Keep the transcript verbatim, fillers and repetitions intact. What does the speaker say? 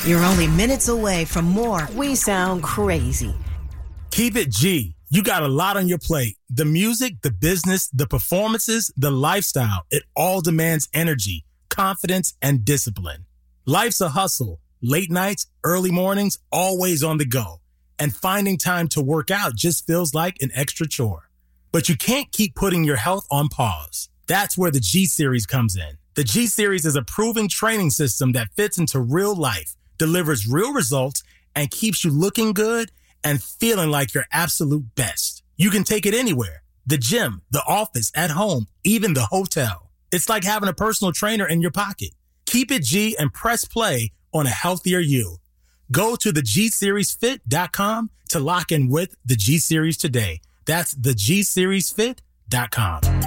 You're only minutes away from more We Sound Crazy. Keep it G. You got a lot on your plate. The music, the business, the performances, the lifestyle. It all demands energy, confidence, and discipline. Life's a hustle. Late nights, early mornings, always on the go. And finding time to work out just feels like an extra chore. But you can't keep putting your health on pause. That's where the G-Series comes in. The G-Series is a proven training system that fits into real life, delivers real results, and keeps you looking good and feeling like your absolute best. You can take it anywhere. The gym, the office, at home, even the hotel. It's like having a personal trainer in your pocket. Keep it G and press play on a healthier you. Go to the G series fit dot com to lock in with the G-Series today. That's the G series fit dot com.